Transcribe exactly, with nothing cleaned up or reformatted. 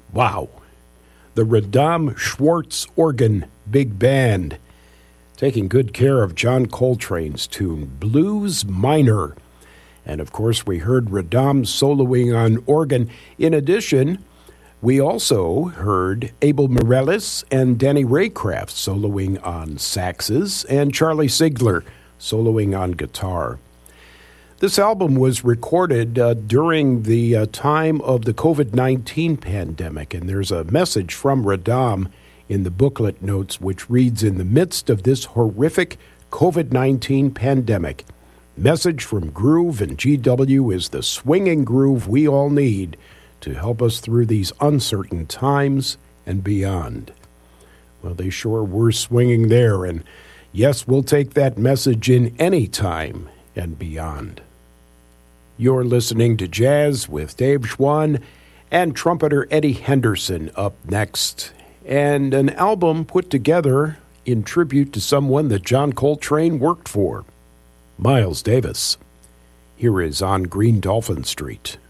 Wow. The Radom Schwartz Organ Big Band, taking good care of John Coltrane's tune, Blues Minor. And of course, we heard Radom soloing on organ. In addition, we also heard Abel Morales and Danny Raycraft soloing on saxes, and Charlie Sigler soloing on guitar. This album was recorded uh, during the uh, time of the covid nineteen pandemic, and there's a message from Radom in the booklet notes which reads, "In the midst of this horrific covid nineteen pandemic, message from Groove and G W is the swinging groove we all need to help us through these uncertain times and beyond." Well, they sure were swinging there, and yes, we'll take that message in any time and beyond. You're listening to Jazz with Dave Schwann and trumpeter Eddie Henderson up next, and an album put together in tribute to someone that John Coltrane worked for, Miles Davis. Here is On Green Dolphin Street.